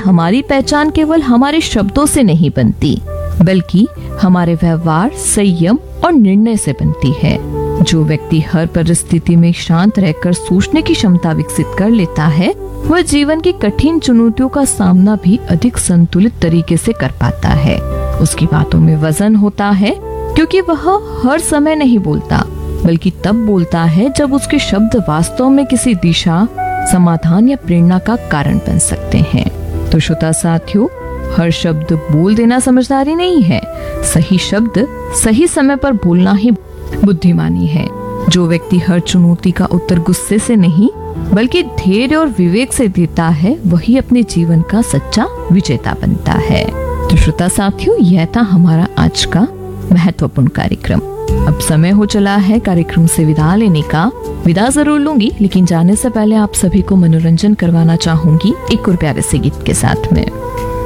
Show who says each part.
Speaker 1: हमारी पहचान केवल हमारे शब्दों से नहीं बनती, बल्कि हमारे व्यवहार, संयम और निर्णय से बनती है। जो व्यक्ति हर परिस्थिति में शांत रहकर सोचने की क्षमता विकसित कर लेता है, वह जीवन की कठिन चुनौतियों का सामना भी अधिक संतुलित तरीके से कर पाता है। उसकी बातों में वजन होता है, क्योंकि वह हर समय नहीं बोलता, बल्कि तब बोलता है जब उसके शब्द वास्तव में किसी दिशा, समाधान या प्रेरणा का कारण बन सकते हैं। तो श्रोता साथियों, हर शब्द बोल देना समझदारी नहीं है, सही शब्द सही समय पर बोलना ही बुद्धिमानी है। जो व्यक्ति हर चुनौती का उत्तर गुस्से से नहीं, बल्कि धैर्य और विवेक से देता है, वही अपने जीवन का सच्चा विजेता बनता है। तो श्रोता साथियों, यह था हमारा आज का महत्वपूर्ण कार्यक्रम। अब समय हो चला है कार्यक्रम से विदा लेने का। विदा जरूर लूंगी, लेकिन जाने से पहले आप सभी को मनोरंजन करवाना चाहूंगी एक और प्यारे से गीत के साथ में।